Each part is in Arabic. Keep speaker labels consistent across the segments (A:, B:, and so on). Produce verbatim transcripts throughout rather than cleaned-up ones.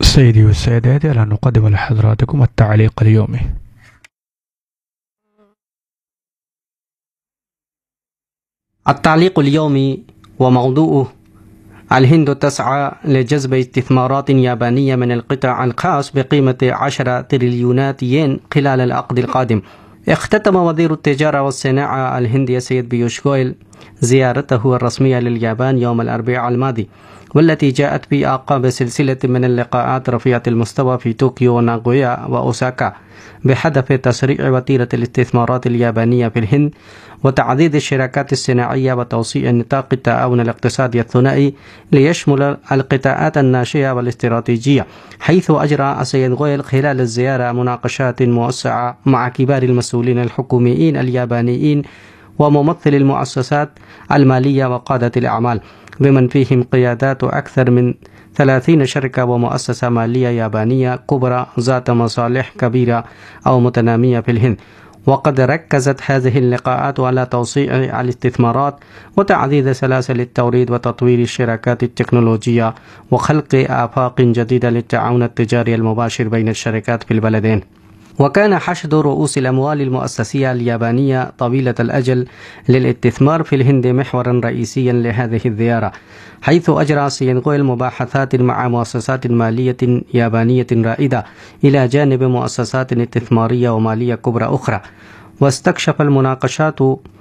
A: سيدي والسادات، ألا نقدم لحضراتكم التعليق اليومي.
B: التعليق اليومي وموضوعه: الهند تسعى لجذب استثمارات يابانية من القطاع الخاص بقيمة عشرة تريليونات ين خلال العقد القادم. اختتم وزير التجارة والصناعة الهندي السيد بيوش غويل زيارته الرسمية لليابان يوم الأربعاء الماضي، والتي جاءت في أعقاب سلسلة من اللقاءات رفيعة المستوى في طوكيو وناغويا وأوساكا بهدف تسريع وتيرة الاستثمارات اليابانية في الهند وتعزيز الشراكات الصناعية وتوسيع نطاق التعاون الاقتصادي الثنائي ليشمل القطاعات الناشئة والاستراتيجية، حيث أجرى السيد غويل خلال الزيارة مناقشات موسعة مع كبار المسؤولين الحكوميين اليابانيين وممثل المؤسسات المالية وقادة الأعمال، بمن فيهم قيادات أكثر من ثلاثين شركة ومؤسسة مالية يابانية كبرى ذات مصالح كبيرة أو متنامية في الهند. وقد ركزت هذه اللقاءات على توسيع الاستثمارات وتعزيز سلاسل التوريد وتطوير الشراكات التكنولوجية وخلق آفاق جديدة للتعاون التجاري المباشر بين الشركات في البلدين. وكان حشد رؤوس الأموال المؤسسية اليابانية طويلة الأجل للاستثمار في الهند محورا رئيسيا لهذه الزيارة، حيث أجرى السيد غويل مباحثات مع مؤسسات مالية يابانية رائدة إلى جانب مؤسسات استثمارية ومالية كبرى أخرى. واستكشف المناقشات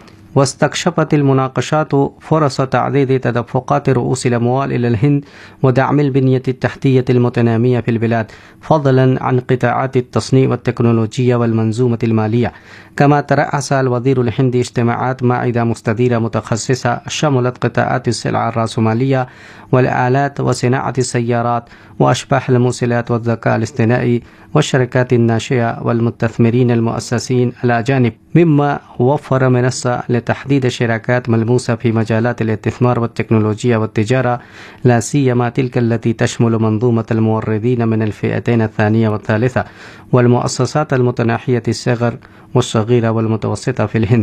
B: واستكشفت المناقشات فرص تعزيز تدفقات رؤوس الأموال إلى الهند ودعم البنية التحتية المتنامية في البلاد، فضلا عن قطاعات التصنيع والتكنولوجيا والمنظومة المالية. كما ترأس الوزير الهندي اجتماعات معدة مستديرة متخصصة شملت قطاعات السلع الرأسمالية والآلات وصناعة السيارات وأشباح الموصلات والذكاء الاصطناعي والشركات الناشئة والمستثمرين المؤسسين الأجانب، مما وفر منصة لتحديد شراكات ملموسة في مجالات الاستثمار والتكنولوجيا والتجارة، لا سيما تلك التي تشمل منظومة الموردين من الفئتين الثانية والثالثة والمؤسسات المتناحية الصغر والصغيرة والمتوسطة في الهند.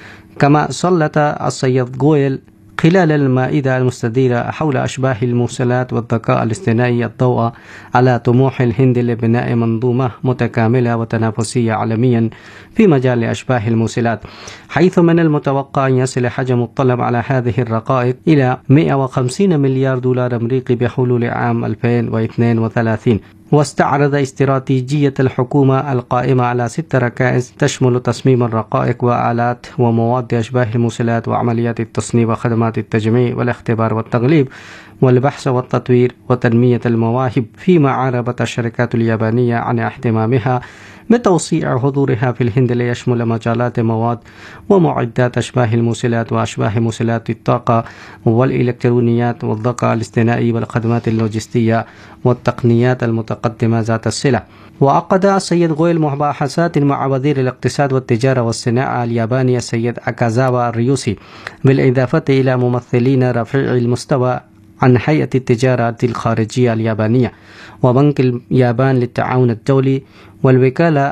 B: كما سلط السيد غويل خلال المائدة المستديرة حول أشباه الموصلات والذكاء الاصطناعي الضوء على طموح الهند لبناء منظومة متكاملة وتنافسية عالميا في مجال أشباه الموصلات، حيث من المتوقع أن يصل حجم الطلب على هذه الرقائق إلى مئة وخمسين مليار دولار أمريكي بحلول عام ألفين واثنين وثلاثين. واستعرض استراتيجية الحكومة القائمة على ست ركائز تشمل تصميم الرقائق وآلات ومواد أشباه الموصلات وعمليات التصنيع وخدمات التجميع والاختبار والتغليف والبحث والتطوير وتنمية المواهب، فيما عربت الشركات اليابانية عن اهتمامها بتوسيع حضورها في الهند ليشمل مجالات مواد ومعدات أشباه الموصلات وأشباه موصلات الطاقة والإلكترونيات والذكاء الاصطناعي والخدمات اللوجستية والتقنيات المتقدمة ذات الصلة. وعقد السيد غويل مباحثات مع وزير الاقتصاد والتجارة والصناعة الياباني السيد أكازاوا ريوسي، بالإضافة إلى ممثلين رفيعي المستوى عن هيئة التجارة الخارجية اليابانية وبنك اليابان للتعاون الدولي والوكالة